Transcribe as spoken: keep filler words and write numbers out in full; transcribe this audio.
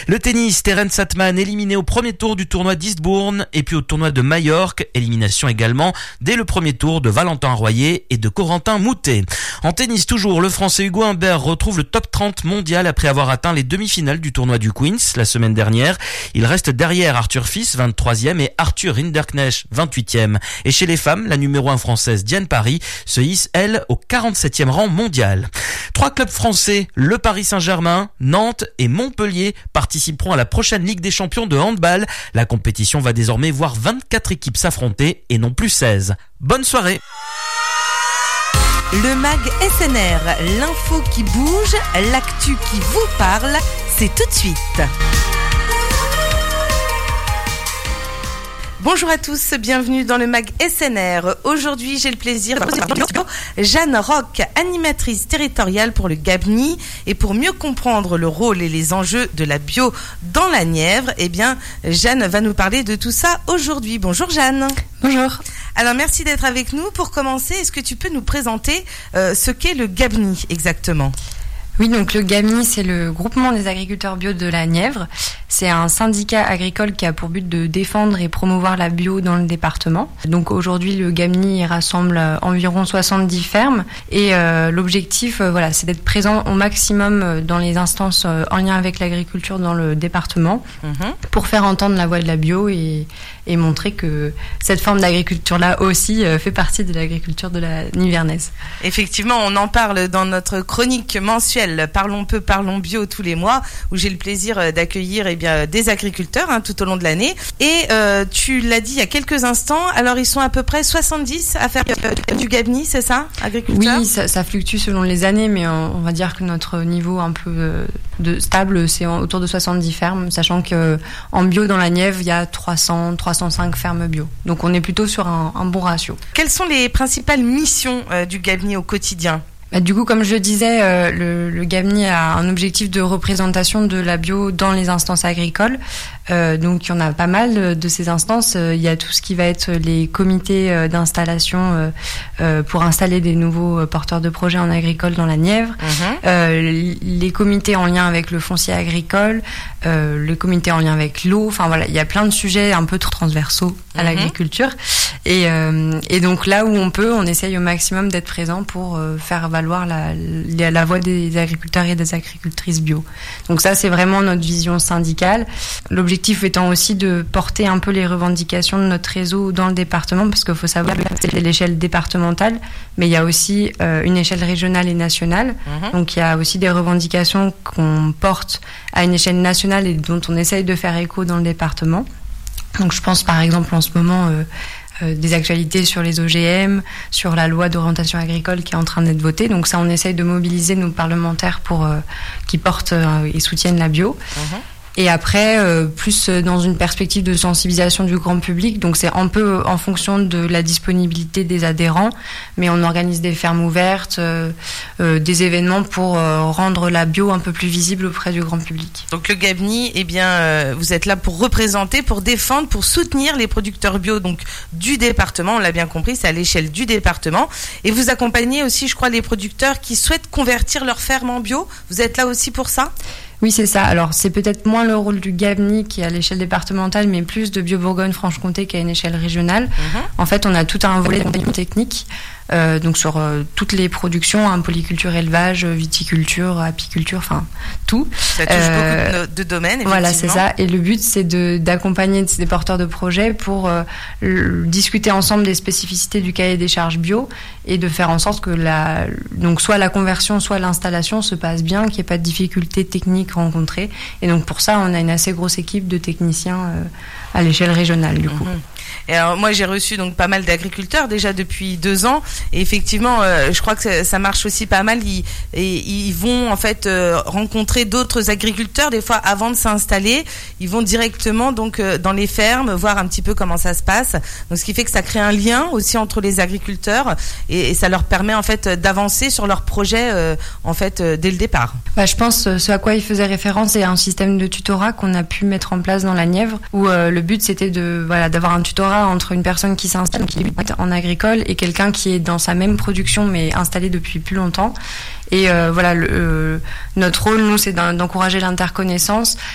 Le tennis, Terence Satman éliminé au premier tour du tournoi d'Eastbourne et puis au tournoi de Majorque. Élimination également dès le premier tour de Valentin Royer et de Corentin Moutet. En tennis toujours, le Français Hugo Humbert retrouve le top trente mondial après avoir atteint les demi-finales du tournoi du Queens la semaine dernière. Il reste derrière Arthur Fils, vingt-troisième, et Arthur Rinderknecht, vingt-huitième. Et chez les femmes, la numéro un française Diane Parry se hisse, elle, au quarante-septième rang mondial. Trois clubs français, le Paris Saint-Germain, Nantes et Montpellier, participeront à la prochaine Ligue des Champions de handball. La compétition va désormais voir vingt-quatre équipes s'affronter et non plus seize. Bonne soirée. Le mag S N R, l'info qui bouge, l'actu qui vous parle, c'est tout de suite. Bonjour à tous, bienvenue dans le mag S N R. Aujourd'hui, j'ai le plaisir de recevoir Jeanne Roch, animatrice territoriale pour le Gabni. Et pour mieux comprendre le rôle et les enjeux de la bio dans la Nièvre, eh bien, Jeanne va nous parler de tout ça aujourd'hui. Bonjour Jeanne. Bonjour. Alors, merci d'être avec nous. Pour commencer, est-ce que tu peux nous présenter euh, ce qu'est le Gabni exactement ? Oui, donc le Gabni, c'est le groupement des agriculteurs bio de la Nièvre. C'est un syndicat agricole qui a pour but de défendre et promouvoir la bio dans le département. Donc aujourd'hui, le Gabni rassemble environ soixante-dix fermes et euh, l'objectif, euh, voilà, c'est d'être présent au maximum dans les instances euh, en lien avec l'agriculture dans le département mmh. pour faire entendre la voix de la bio et, et montrer que cette forme d'agriculture-là aussi euh, fait partie de l'agriculture de la Nivernaise. Effectivement, on en parle dans notre chronique mensuelle Parlons peu, parlons bio tous les mois, où j'ai le plaisir d'accueillir eh bien, des agriculteurs hein, tout au long de l'année. Et euh, tu l'as dit il y a quelques instants, alors ils sont à peu près soixante-dix à faire euh, du Gabni, c'est ça, agriculteurs ? Oui, ça, ça fluctue selon les années, mais on, on va dire que notre niveau un peu euh, de, stable, c'est autour de soixante-dix fermes, sachant qu'en bio dans la Nièvre, il y a trois cents, trois cent cinq fermes bio. Donc on est plutôt sur un, un bon ratio. Quelles sont les principales missions euh, du Gabni au quotidien ? Bah, du coup, comme je le disais, euh, le, le Gabni a un objectif de représentation de la bio dans les instances agricoles. Euh, donc, il y en a pas mal de ces instances. Il y a tout ce qui va être les comités d'installation euh, euh, pour installer des nouveaux porteurs de projets en agricole dans la Nièvre. Mmh. Euh, les comités en lien avec le foncier agricole, euh, le comité en lien avec l'eau. Enfin voilà, il y a plein de sujets un peu transversaux à mmh. l'agriculture. Et, euh, et donc là où on peut, on essaye au maximum d'être présent pour euh, faire valoir la, la, la voix des agriculteurs et des agricultrices bio. Donc ça, c'est vraiment notre vision syndicale. L'objectif étant aussi de porter un peu les revendications de notre réseau dans le département, parce qu'il faut savoir que c'est l'échelle départementale, mais il y a aussi euh, une échelle régionale et nationale. Mmh. Donc il y a aussi des revendications qu'on porte à une échelle nationale et dont on essaye de faire écho dans le département. Donc je pense par exemple en ce moment... Euh, Euh, des actualités sur les O G M, sur la loi d'orientation agricole qui est en train d'être votée. Donc ça, on essaye de mobiliser nos parlementaires pour euh, qui portent euh, et soutiennent la bio. Mmh. Et après, euh, plus dans une perspective de sensibilisation du grand public. Donc c'est un peu en fonction de la disponibilité des adhérents, mais on organise des fermes ouvertes, euh, euh, des événements pour euh, rendre la bio un peu plus visible auprès du grand public. Donc le Gabni, eh bien, euh, vous êtes là pour représenter, pour défendre, pour soutenir les producteurs bio donc du département. On l'a bien compris, c'est à l'échelle du département. Et vous accompagnez aussi, je crois, les producteurs qui souhaitent convertir leur ferme en bio. Vous êtes là aussi pour ça ? Oui, c'est ça. Alors, c'est peut-être moins le rôle du Gabni qui est à l'échelle départementale, mais plus de Bio-Bourgogne-Franche-Comté qui est à une échelle régionale. Mmh. En fait, on a tout un volet d'accompagnement technique, euh, donc sur euh, toutes les productions, hein, polyculture, élevage, viticulture, apiculture, enfin tout. Ça touche euh, beaucoup de, de domaines, effectivement. Voilà, c'est ça. Et le but, c'est de d'accompagner des porteurs de projets pour euh, le, discuter ensemble des spécificités du cahier des charges bio et de faire en sorte que la, donc soit la conversion, soit l'installation se passe bien, qu'il n'y ait pas de difficultés techniques rencontrées. Et donc pour ça, on a une assez grosse équipe de techniciens euh, à l'échelle régionale, du coup. Mmh. Et alors moi j'ai reçu donc pas mal d'agriculteurs déjà depuis deux ans et effectivement euh, je crois que ça, ça marche aussi pas mal. Ils, et, ils vont en fait euh, rencontrer d'autres agriculteurs des fois avant de s'installer. Ils vont directement donc euh, dans les fermes voir un petit peu comment ça se passe. Donc ce qui fait que ça crée un lien aussi entre les agriculteurs et, et ça leur permet en fait d'avancer sur leur projet euh, en fait euh, dès le départ. Bah, je pense ce à quoi il faisait référence c'est un système de tutorat qu'on a pu mettre en place dans la Nièvre où euh, le but c'était de voilà d'avoir un tutorat entre une personne qui s'installe qui débute en agricole et quelqu'un qui est dans sa même production mais installé depuis plus longtemps. Et euh, voilà, le, euh, notre rôle, nous, c'est d'encourager l'interconnaissance